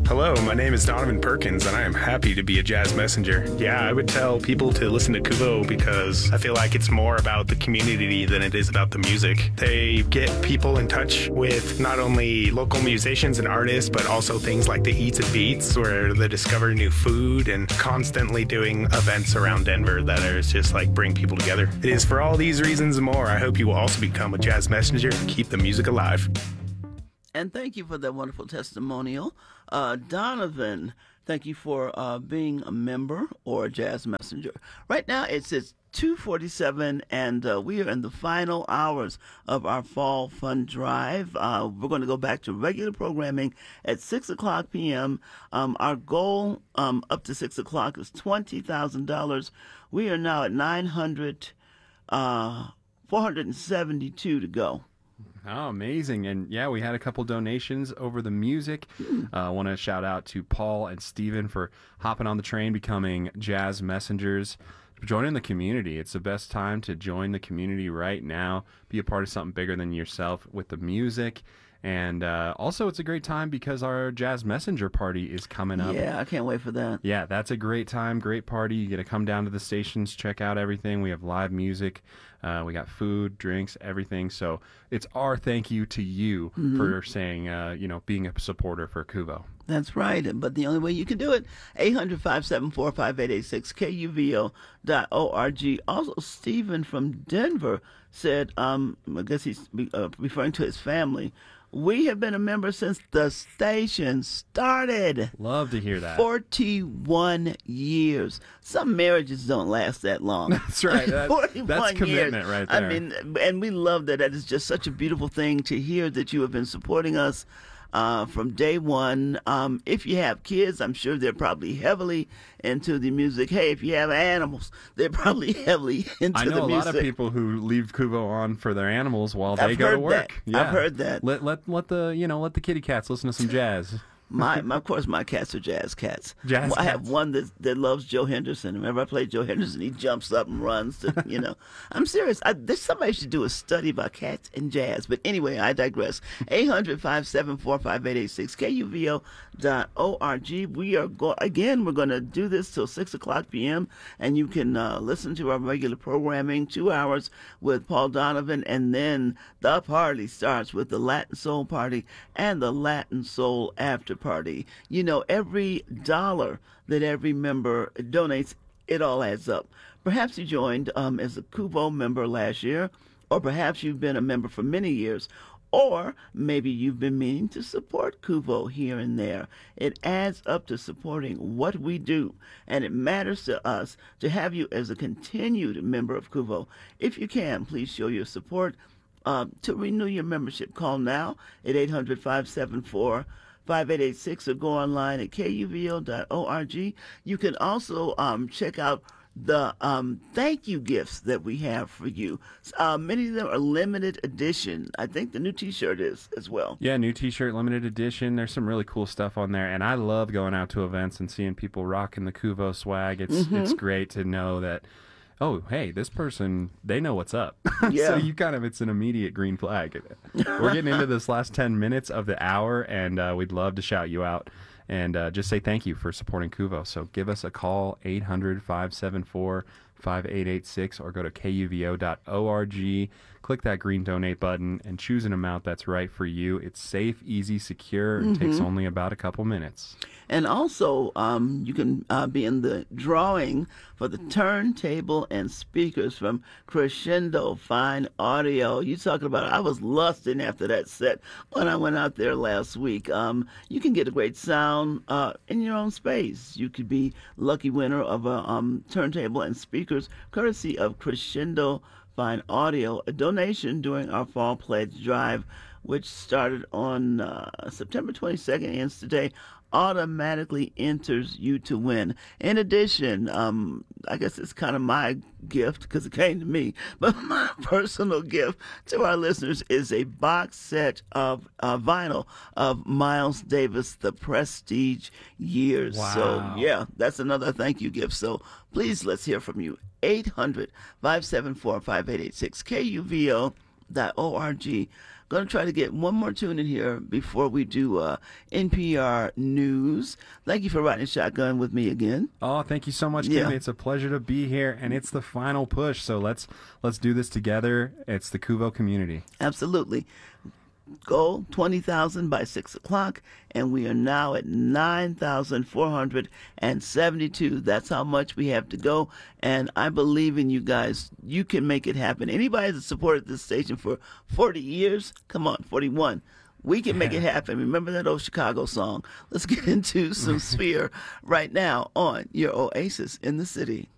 Hello, my name is Donovan Perkins, and I am happy to be a jazz messenger. Yeah, I would tell people to listen to Kuvo because I feel like it's more about the community than it is about the music. They get people in touch with not only local musicians and artists, but also things like the Eats and Beats, where they discover new food and constantly doing events around Denver that are just like bring people together. It is for all these reasons and more. I hope you will also become a jazz messenger and keep the music alive. And thank you for that wonderful testimonial. Donovan, thank you for being a member or a jazz messenger. Right now it's 2:47, and we are in the final hours of our Fall Fun Drive. We're going to go back to regular programming at 6 o'clock p.m. Our goal up to 6 o'clock is $20,000. We are now at 472 to go. Oh, amazing. And yeah, we had a couple donations over the music. I want to shout out to Paul and Steven for hopping on the train, becoming jazz messengers, joining the community. It's the best time to join the community right now, be a part of something bigger than yourself with the music. And also, it's a great time because our Jazz Messenger party is coming up. Yeah, I can't wait for that. Yeah, that's a great time, great party. You get to come down to the stations, check out everything. We have live music. We got food, drinks, everything. So it's our thank you to you for saying, being a supporter for Kuvo. That's right. But the only way you can do it, 800-574-5886, KUVO.org. Also, Stephen from Denver said, I guess he's referring to his family, we have been a member since the station started. Love to hear that. 41 years. Some marriages don't last that long. That's right. 41 that's commitment years. right there. I mean, and we love that. That is just such a beautiful thing to hear that you have been supporting us from day one. If you have kids, I'm sure they're probably heavily into the music. Hey, if you have animals, they're probably heavily into the music. I know a lot of people who leave Kuvo on for their animals while they go to work. Yeah. I've heard that. Let the kitty cats listen to some jazz. Of course, my cats are jazz cats. I have one that loves Joe Henderson. Whenever I play Joe Henderson, he jumps up and runs. I'm serious. Somebody should do a study about cats and jazz. But anyway, I digress. 800-574-5886, KUVO.org. We're going to do this till 6 o'clock p.m. And you can listen to our regular programming, 2 hours with Paul Donovan. And then the party starts with the Latin Soul Party and the Latin Soul After Party. Every dollar that every member donates, it all adds up. Perhaps you joined as a Kuvo member last year, or perhaps you've been a member for many years, or maybe you've been meaning to support Kuvo here and there. It adds up to supporting what we do, and it matters to us to have you as a continued member of Kuvo. If you can, please show your support. To renew your membership, call now at 800-574-5886 or go online at KUVO.org. You can also check out the thank you gifts that we have for you. Many of them are limited edition. I think the new T-shirt is as well. Yeah, new T-shirt, limited edition. There's some really cool stuff on there, and I love going out to events and seeing people rocking the Kuvo swag. It's great to know that, oh, hey, this person, they know what's up. Yeah. So it's an immediate green flag. We're getting into this last 10 minutes of the hour, and we'd love to shout you out and just say thank you for supporting Kuvo. So give us a call, 800-574-5886, or go to KUVO.org. Click that green donate button and choose an amount that's right for you. It's safe, easy, secure. It takes only about a couple minutes. And also, you can be in the drawing for the turntable and speakers from Crescendo Fine Audio. You talking about, I was lusting after that set when I went out there last week. You can get a great sound in your own space. You could be lucky winner of a turntable and speakers courtesy of Crescendo Fine Audio, a donation during our Fall Pledge Drive, which started on September 22nd, ends today, automatically enters you to win. In addition, I guess it's kind of my gift because it came to me, but my personal gift to our listeners is a box set of vinyl of Miles Davis, The Prestige Years. Wow. So, yeah, that's another thank you gift. So please, let's hear from you. 800-574-5886, KUVO.org. Going to try to get one more tune in here before we do NPR News. Thank you for riding shotgun with me again. Oh, thank you so much, Yeah. Kimmy. It's a pleasure to be here, and it's the final push. So let's do this together. It's the Kuvo community. Absolutely. Goal 20,000 by 6 o'clock, and we are now at 9,472. That's how much we have to go, and I believe in you guys. You can make it happen. Anybody that's supported this station for 40 years, come on, 41. We can make it happen. Remember that old Chicago song? Let's get into some Sphere right now on your Oasis in the City.